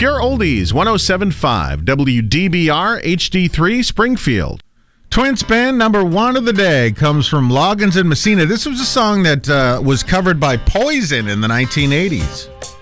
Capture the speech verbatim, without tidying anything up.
Pure Oldies, one oh seven point five, W D B R H D three, Springfield. Twin Spin, number one of the day, comes from Loggins and Messina. This was a song that uh, was covered by Poison in the nineteen eighties.